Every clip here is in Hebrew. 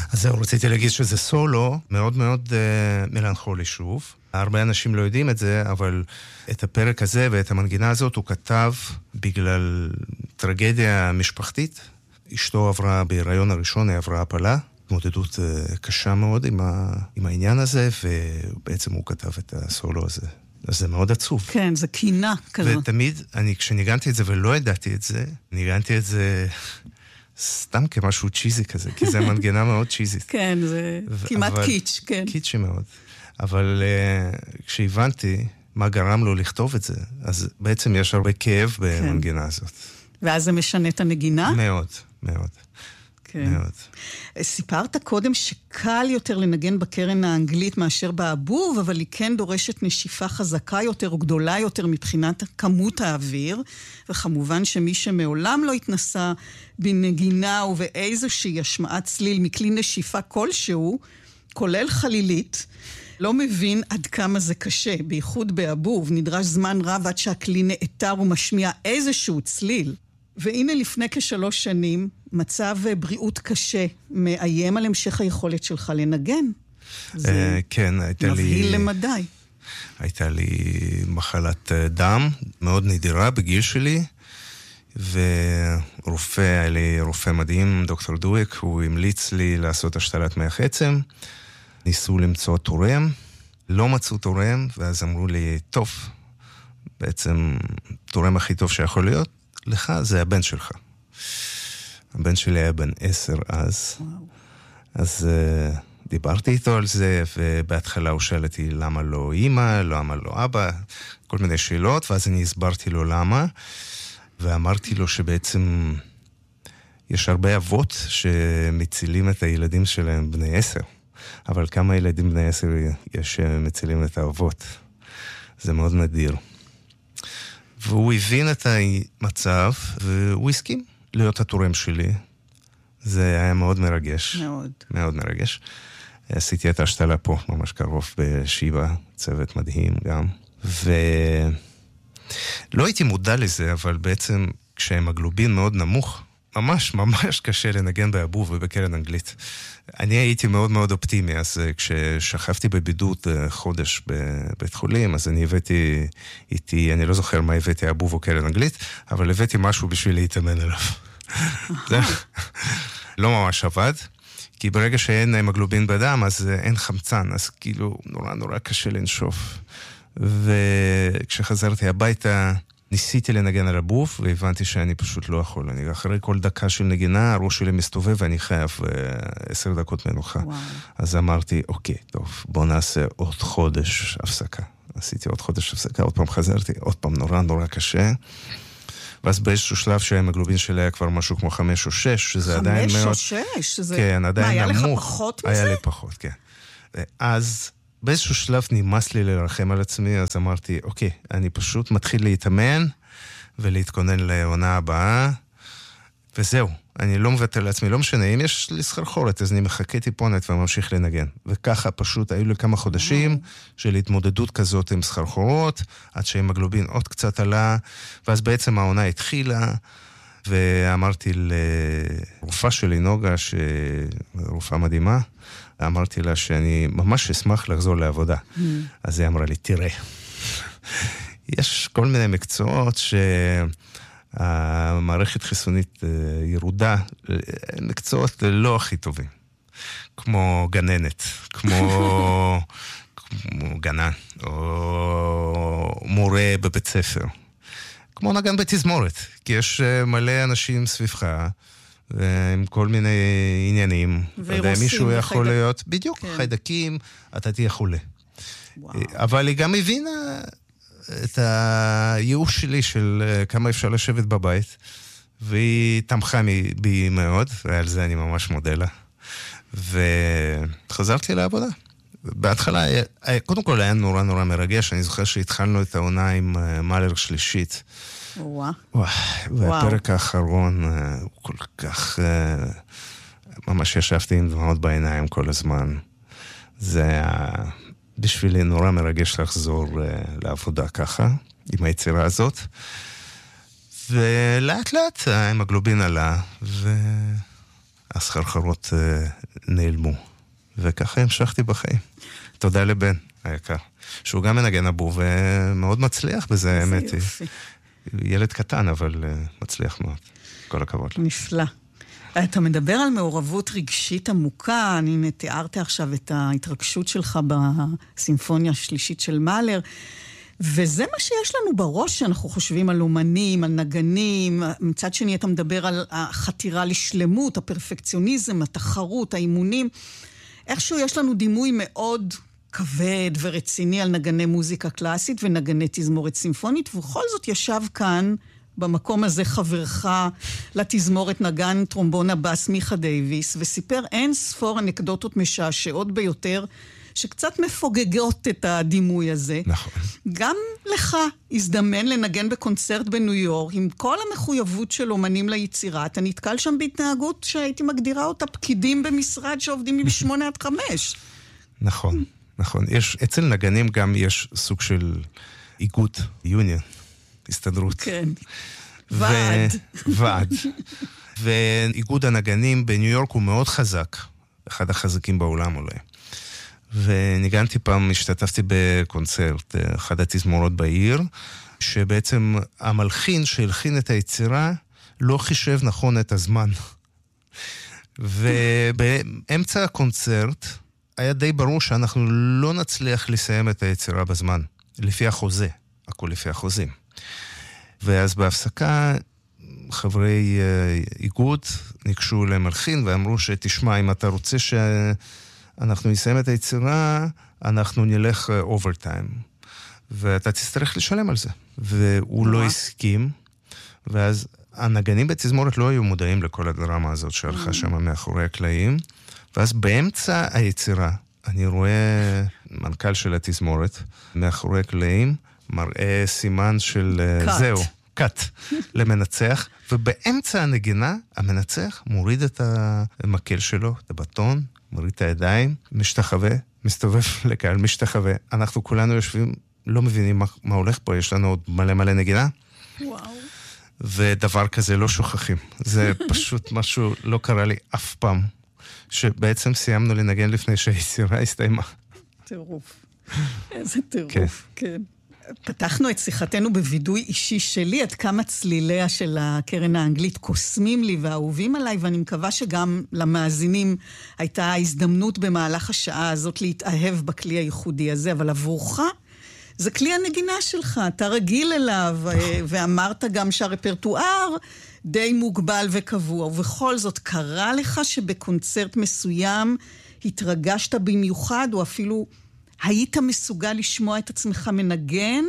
אז זהו, רציתי להגיד שזה סולו מאוד מאוד מלנכולי שוב. הרבה אנשים לא יודעים את זה, אבל את הפרק הזה ואת המנגינה הזאת הוא כתב בגלל טרגדיה משפחתית. אשתו עברה בהיריון הראשון, היא עברה הפלה, התמודדות קשה מאוד עם העניין הזה, ובעצם הוא כתב את הסולו הזה. אז זה מאוד עצוב. כן, זה קינה כזאת. ותמיד, כשניגנתי את זה ולא ידעתי את זה, ניגנתי את זה סתם כמשהו צ'יזי כזה, כי זה מנגינה מאוד צ'יזית. כן, זה כמעט קיץ', כן. קיצ'י מאוד. אבל כשהבנתי מה גרם לו לכתוב את זה, אז בעצם יש הרבה כאב במנגינה הזאת. ואז זה משנה את הנגינה? מאוד, מאוד. מאוד. סיפרת קודם שקל יותר לנגן בקרן האנגלית מאשר באבוב, אבל היא כן דורשת נשיפה חזקה יותר או גדולה יותר מבחינת כמות האוויר, וכמובן שמי שמעולם לא התנסה בנגינה ובאיזושהי השמעת צליל מכלי נשיפה כלשהו, כולל חלילית, לא מבין עד כמה זה קשה. בייחוד באבוב נדרש זמן רב עד שהכלי נאתר ומשמיע איזשהו צליל. והנה לפני כ3 שנים, מצב בריאות קשה מאיים על המשך היכולת שלך לנגן. כן, הייתה לי... מבהיל למדי. הייתה לי מחלת דם מאוד נדירה בגיל שלי, ורופא, היה לי רופא מדהים, דוקטור דואק, הוא המליץ לי לעשות השתלת מח עצם. ניסו למצוא תורם, לא מצאו תורם, ואז אמרו לי, טוב, בעצם תורם הכי טוב שיכול להיות, לך זה הבן שלך. הבן שלי היה בן 10 אז. וואו. אז דיברתי איתו על זה, ובהתחלה הוא שאל אותי למה לא אמא, למה לא אבא, כל מיני שאלות, ואז אני הסברתי לו למה, ואמרתי לו שבעצם יש הרבה אבות שמצילים את הילדים שלהם בני 10, אבל כמה ילדים בני 10 יש שמצילים את האבות? זה מאוד נדיר. והוא הבין את המצב, והוא הסכים להיות התורם שלי. זה היה מאוד מרגש. מאוד. מאוד מרגש. עשיתי את ההשתלה פה, ממש קרוב בשיבה, צוות מדהים גם. ולא הייתי מודע לזה, אבל בעצם כשהמגלובין מאוד נמוך, ממש ממש קשה לנגן באבוב ובקרן אנגלית. אני הייתי מאוד מאוד אופטימי, אז כששכבתי בבידוד חודש בבית חולים, אז אני הבאתי איתי, אני לא זוכר מה הבאתי, אבוב או קרן אנגלית, אבל הבאתי משהו בשביל להתאמן עליו. זה לא ממש עבד, כי ברגע שאין המגלובין בדם, אז אין חמצן, אז כאילו נורא נורא קשה לנשוף. וכשחזרתי הביתה, ניסיתי לנגן על אבוב, והבנתי שאני פשוט לא יכול. אני אחרי כל דקה של נגינה, הראש שלי מסתובב, ואני חייב 10 דקות מנוחה. וואו. אז אמרתי, אוקיי, טוב, בוא נעשה עוד חודש הפסקה. עשיתי עוד חודש הפסקה, עוד פעם חזרתי, עוד פעם נורא נורא קשה. ואז באיזשהו שלב שההמוגלובין שלי היה כבר משהו כמו 5 או 6, שזה עדיין מאוד... 5 או 6? שזה... כן, עדיין נמוך. מה, היה לך פחות מזה? היה לי פחות, כן. אז באיזשהו שלב נמאס לי לרחם על עצמי, אז אמרתי, אוקיי, אני פשוט מתחיל להתאמן ולהתכונן לעונה הבאה, וזהו, אני לא מבטל לעצמי, לא משנה, אם יש לי סחרחורת, אז אני מחכה טיפונת וממשיך לנגן. וככה פשוט היו לי כמה חודשים של התמודדות כזאת עם סחרחורות, עד שההמוגלובין עוד קצת עלה, ואז בעצם העונה התחילה, ואמרתי לרופאה שלי, נוגה, רופאה מדהימה, אמרתי לה שאני ממש אשמח לחזור לעבודה. אז היא אמרה לי, תראה, יש כל מיני מקצועות שהמערכת חיסונית ירודה, מקצועות לא הכי טובים, כמו גננת, כמו גנן, או מורה בבית ספר, כמו נגן בתזמורת, כי יש מלא אנשים סביבך, עם כל מיני עניינים. מישהו יכול להיות, בדיוק, חיידקים, אתה תהיה חולה. אבל היא גם הבינה את הייאוש שלי של כמה אפשר לשבת בבית, והיא תמכה בי מאוד, ועל זה אני ממש מודה לה. וחזרתי לעבודה. בהתחלה, קודם כל היה נורא נורא מרגש, אני זוכר שהתחלנו את העונה עם מאלר שלישית, והפרק האחרון הוא כל כך ממש ישבתי עם דמעות בעיניים כל הזמן. זה היה בשבילי נורא מרגש לחזור לעבודה ככה עם היצירה הזאת, ולאט לאט ההמוגלובין עלה, הסחרחרות נעלמו. וככה המשכתי בחיים. תודה לבן היקר, שהוא גם מנגן אבוב ומאוד מצליח בזה, האמת היא. ילד קטן, אבל מצליח מאוד. כל הכבוד. נפלא. אתה מדבר על מעורבות רגשית עמוקה, אני תיארתי עכשיו את ההתרגשות שלך בסימפוניה השלישית של מאלר, וזה מה שיש לנו בראש, שאנחנו חושבים על אומנים, על נגנים, מצד שני אתה מדבר על החתירה לשלמות, הפרפקציוניזם, התחרות, האימונים, איכשהו יש לנו דימוי מאוד כבד ורציני על נגני מוזיקה קלאסית ונגני תזמורת סימפונית, ובכל זאת ישב כאן במקום הזה חברך לתזמורת נגן טרומבון הבאס מיכה דייביס, וסיפר אין ספור אנקדוטות משעשעות ביותר, שקצת מפוגגות את הדימוי הזה. נכון. גם לך הזדמן לנגן בקונצרט בניו יורק, עם כל המחויבות של אומנים ליצירה, אתה נתקל שם בהתנהגות שהייתי מגדירה אותה פקידים במשרד שעובדים מ8 עד 5. נכון, נכון. אצל נגנים גם יש סוג של איגוד, יוניון. הסתדרות. כן. ועד. ועד. ואיגוד הנגנים בניו יורק הוא מאוד חזק. אחד החזקים בעולם אולי. וניגנתי פעם, השתתפתי בקונצרט, אחד התזמורות בעיר, שבעצם המלחין שהלחין את היצירה לא חישב נכון את הזמן. ובאמצע הקונצרט היה די ברור שאנחנו לא נצליח לסיים את היצירה בזמן. לפי החוזה. הכל לפי החוזים. ואז בהפסקה חברי איגוד ניגשו למלחין ואמרו שתשמע, אם אתה רוצה שאנחנו נסיים את היצירה, אנחנו נלך אוברטיים. ואתה תצטרך לשלם על זה. והוא לא הסכים, ואז הנגנים בתזמורת לא היו מודעים לכל הדרמה הזאת שהלכה שם מאחורי הקלעים, ואז באמצע היצירה אני רואה מנכ"ל של התזמורת מאחורי הקלעים, מראה סימן של זהו, קאט, למנצח, ובאמצע הנגינה, המנצח מוריד את המקל שלו, את הבטון, מוריד את הידיים, משתחווה, מסתובב לקהל, משתחווה. אנחנו כולנו יושבים, לא מבינים מה הולך פה, יש לנו עוד מלא נגינה. וואו. ודבר כזה לא שוכחים. זה פשוט משהו לא קרה לי אף פעם, שבעצם סיימנו לנגן לפני שהיצירה הסתיימה. טירוף. איזה טירוף, כן. פתחנו את שיחתנו בווידוי אישי שלי, עד כמה צליליה של הקרן האנגלית קוסמים לי ואהובים עליי, ואני מקווה שגם למאזינים הייתה הזדמנות במהלך השעה הזאת להתאהב בכלי הייחודי הזה, אבל עבורך זה כלי הנגינה שלך, אתה רגיל אליו, ואמרת גם שהרפרטואר די מוגבל וקבוע, ובכל זאת קרה לך שבקונצרט מסוים התרגשת במיוחד, או אפילו היית מסוגל לשמוע את עצמך מנגן,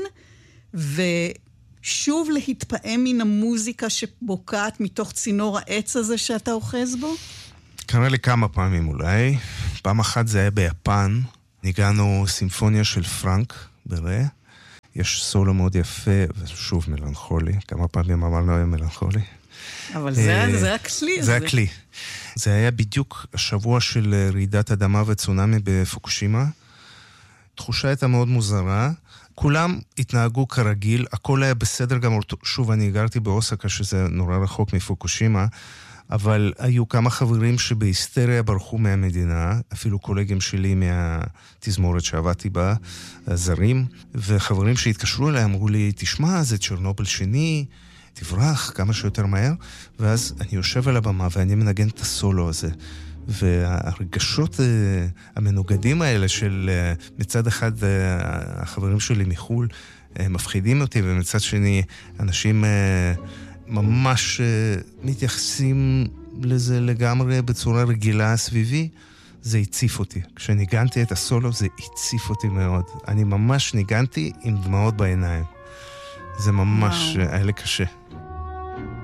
ושוב להתפעם מן המוזיקה שבוקעת מתוך צינור העץ הזה שאתה אוחז בו? קרה לי כמה פעמים אולי. פעם אחת זה היה ביפן, ניגענו סימפוניה של פרנק ברה, יש סולו מאוד יפה, ושוב מלנכולי, כמה פעמים אמרנו מלנכולי. אבל זה הכלי הזה. זה הכלי. זה היה בדיוק השבוע של רעידת אדמה וצונאמי בפוקושימה, תחושה הייתה מאוד מוזרה, כולם התנהגו כרגיל, הכל היה בסדר גם, שוב אני גרתי באוסקה שזה נורא רחוק מפוקושימה, אבל היו כמה חברים שבהיסטריה ברחו מהמדינה, אפילו קולגים שלי מהתזמורת שעבדתי בה, זרים, וחברים שהתקשרו אליי אמרו לי, תשמע, זה צ'רנוביל שני, תברח כמה שיותר מהר, ואז אני יושב על הבמה ואני מנגן את הסולו הזה, והרגשות המנוגדים האלה של מצד אחד החברים שלי מחול מפחידים אותי, ומצד שני אנשים ממש מתייחסים לזה לגמרי בצורה רגילה סביבי, זה הציף אותי. כשניגנתי את הסולו זה הציף אותי מאוד. אני ממש ניגנתי עם דמעות בעיניים. זה ממש היה לי קשה.